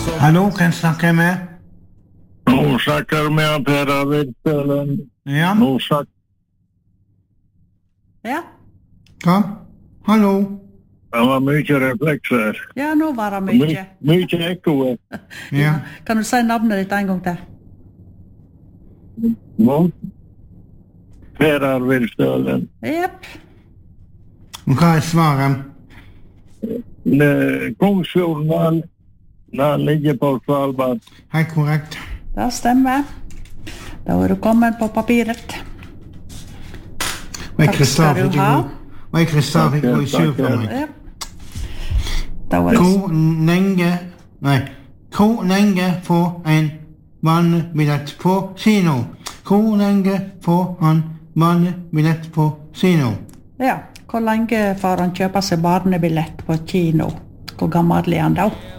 Hallo, hvem snakker jeg med? Nå snakker med Per Arvid Stølen. Ja, Nå snakker Ja, hva? Hallo? det var mye reflekser. ja, nå var det mye. Mye ekko. Ja. Kan du si navnet ditt en gang til? Nå. Per Arvid Stølen. Jepp. Og hva er svaret? Kongsfjorden, den ligger på Svalbard. Helt korrekt. Det stemmer. Da er du kommet på papiret. Og jeg Takk skal du ha. Og jeg Kristian fikk gå i sur for meg. Ja. Da var det Hvor lenge får en vannbillett på kino? Hvor lenge får han vannbillett på kino? Ja, hvor lenge får han kjøpe seg barnebillett på kino? Hvor gammel er han da?